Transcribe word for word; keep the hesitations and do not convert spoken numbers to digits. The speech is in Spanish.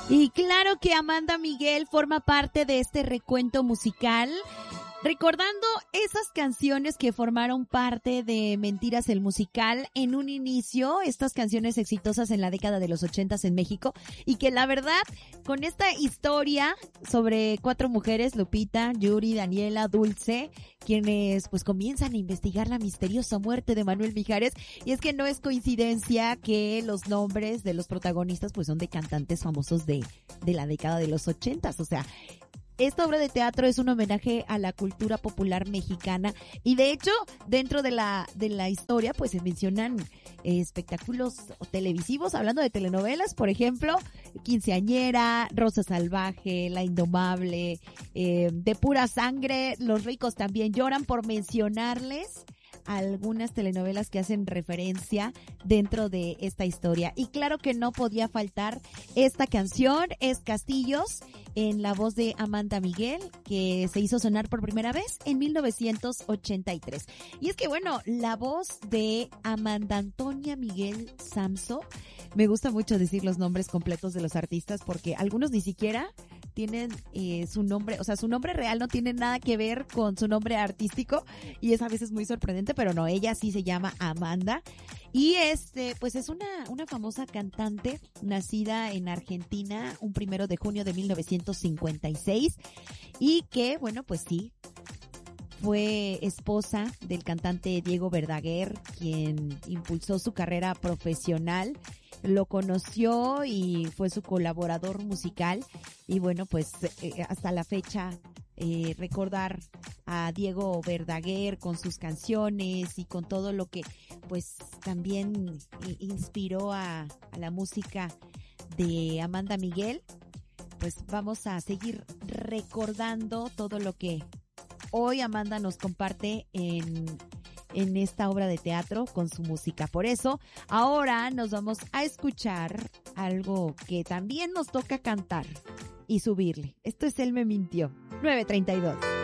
Y claro que Amanda Miguel forma parte de este recuento musical, recordando esas canciones que formaron parte de Mentiras el musical en un inicio, estas canciones exitosas en la década de los ochentas en México, y que la verdad, con esta historia sobre cuatro mujeres, Lupita, Yuri, Daniela, Dulce, quienes pues comienzan a investigar la misteriosa muerte de Manuel Mijares, y es que no es coincidencia que los nombres de los protagonistas pues son de cantantes famosos de, de la década de los ochentas, o sea, esta obra de teatro es un homenaje a la cultura popular mexicana y de hecho dentro de la de la historia pues se mencionan eh, espectáculos televisivos, hablando de telenovelas, por ejemplo, Quinceañera, Rosa Salvaje, La Indomable, eh, De Pura Sangre, Los Ricos También Lloran, por mencionarles algunas telenovelas que hacen referencia dentro de esta historia. Y claro que no podía faltar esta canción, es Castillos, en la voz de Amanda Miguel, que se hizo sonar por primera vez en mil novecientos ochenta y tres. Y es que bueno, la voz de Amanda Antonia Miguel Samso, me gusta mucho decir los nombres completos de los artistas porque algunos ni siquiera tienen eh, su nombre, o sea, su nombre real no tiene nada que ver con su nombre artístico y es a veces muy sorprendente, pero no, ella sí se llama Amanda y este, pues es una, una famosa cantante nacida en Argentina un primero de junio de mil novecientos cincuenta y seis y que, bueno, pues sí, fue esposa del cantante Diego Verdaguer, quien impulsó su carrera profesional, lo conoció y fue su colaborador musical y bueno, pues eh, hasta la fecha eh, recordar a Diego Verdaguer con sus canciones y con todo lo que pues también eh, inspiró a, a la música de Amanda Miguel, pues vamos a seguir recordando todo lo que hoy Amanda nos comparte en, en esta obra de teatro con su música. Por eso, ahora nos vamos a escuchar algo que también nos toca cantar y subirle. Esto es Él me mintió. nueve treinta y dos.